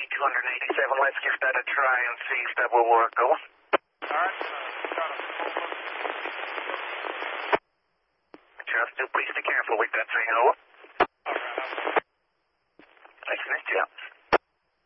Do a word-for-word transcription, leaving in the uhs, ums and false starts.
two eighty-seven, let's give that a try and see if that will work, go. Alright, uh, got it. Just do please be careful with that thing, over.